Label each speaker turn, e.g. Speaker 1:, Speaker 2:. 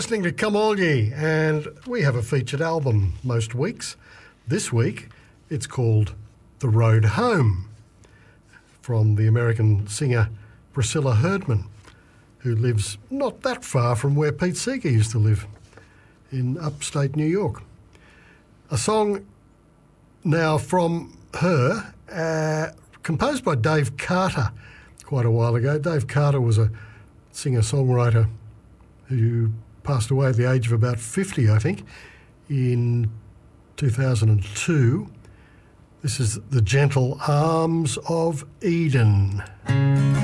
Speaker 1: Listening to Come All Ye, and we have a featured album most weeks. This week, it's called The Road Home, from the American singer Priscilla Herdman, who lives not that far from where Pete Seeger used to live, in upstate New York. A song now from her, composed by Dave Carter quite a while ago. Dave Carter was a singer-songwriter who passed away at the age of about 50, I think, in 2002. This is The Gentle Arms of Eden.